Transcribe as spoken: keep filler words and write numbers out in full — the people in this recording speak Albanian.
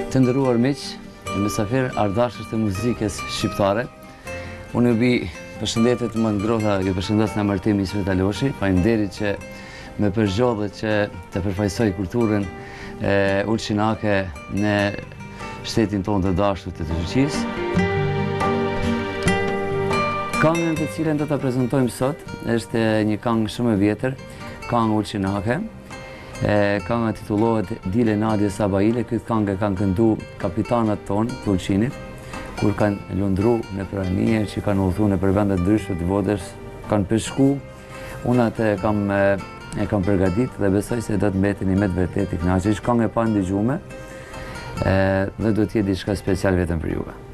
Të nderuar miq, mysafir ardashës të muzikës shqiptare. Unë ju bi përshëndetet më ngrohta, ju përshëndes në emërtim i Ismet Aloshi. Faleminderit që më përgjodhe që të përfaqësoj kulturën e ulçinake në shtetin tonë të dashur të Turqisë. Këngën të cilën do ta prezantojmë sot është një këngë shumë e vjetër, këngë ulçinake. Kënga titullohet Dile Nadje Sabaile. Këtë këngë kanë këndu kapitanat tonë të Ulçinit, kur kanë lundru në përënie, që kanë udhëtu në për vendet ndryshme të botës, kanë peshku. Unë atë e kam, e kam përgadit dhe besoj se do të mbeteni me të vërtet i kënaqur. Është këngë e pa ndigjume dhe do të jetë diçka special vetëm për juve.